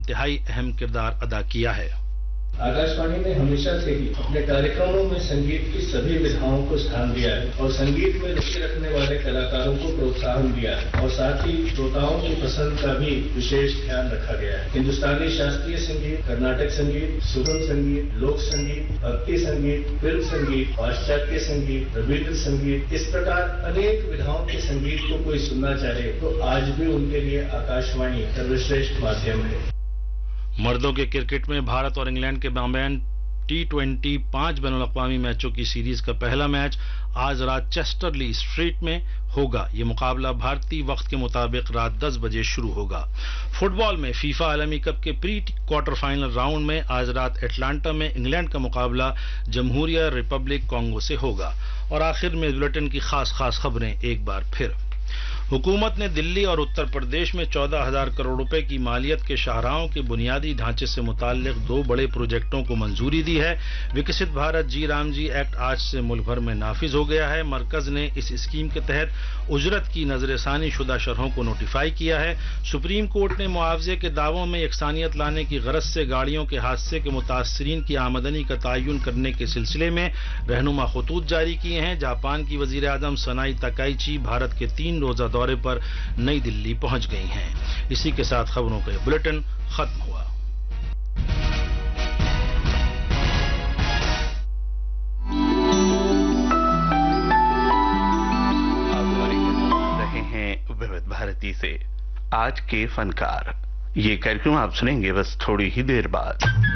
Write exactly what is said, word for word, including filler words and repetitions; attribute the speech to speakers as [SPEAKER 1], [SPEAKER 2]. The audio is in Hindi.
[SPEAKER 1] इंतहाई अहम किरदार अदा किया है।
[SPEAKER 2] आकाशवाणी ने हमेशा से ही अपने कार्यक्रमों में संगीत की सभी विधाओं को स्थान दिया है और संगीत में रुचि रखने वाले कलाकारों को प्रोत्साहन दिया है और साथ ही श्रोताओं की पसंद का भी विशेष ध्यान रखा गया है। हिंदुस्तानी शास्त्रीय संगीत, कर्नाटक संगीत, सुगम संगीत, लोक संगीत, भक्ति संगीत, फिल्म संगीत, पाश्चात्य संगीत, रवींद्र संगीत, इस प्रकार अनेक विधाओं के संगीत को कोई सुनना चाहे तो आज भी उनके लिए आकाशवाणी सर्वश्रेष्ठ माध्यम है।
[SPEAKER 1] मर्दों के क्रिकेट में भारत और इंग्लैंड के दरमियान टी ट्वेंटी पांच बैनुल अक़वामी मैचों की सीरीज का पहला मैच आज रात चेस्टरली स्ट्रीट में होगा। ये मुकाबला भारतीय वक्त के मुताबिक रात दस बजे शुरू होगा। फुटबॉल में फीफा आलमी कप के प्री क्वार्टर फाइनल राउंड में आज रात एटलांटा में इंग्लैंड का मुकाबला जमहूरिया रिपब्लिक कांगो से होगा। और आखिर में बुलेटिन की खास खास खबरें एक बार फिर। हुकूमत ने दिल्ली और उत्तर प्रदेश में चौदह हजार करोड़ रुपए की मालियत के शाहराहों के बुनियादी ढांचे से मुताल्लिक दो बड़े प्रोजेक्टों को मंजूरी दी है। विकसित भारत जी राम जी एक्ट आज से मुल्क भर में नाफिज हो गया है। मरकज ने इस स्कीम के तहत उजरत की नजरसानी शुदा शरहों को नोटिफाई किया है। सुप्रीम कोर्ट ने मुआवजे के दावों में यकसानियत लाने की गरज से गाड़ियों के हादसे के मुतासरीन की आमदनी का तयन करने के सिलसिले में रहनुमा खतूत जारी किए हैं। जापान की वजीर आजम सनाई तकाइची भारत के तीन रोजा दौरे पर नई दिल्ली पहुंच गई हैं। इसी के साथ खबरों का बुलेटिन खत्म हुआ।
[SPEAKER 3] रहे हैं विविध भारती से आज के फनकार। ये कार्यक्रम आप सुनेंगे बस थोड़ी ही देर बाद।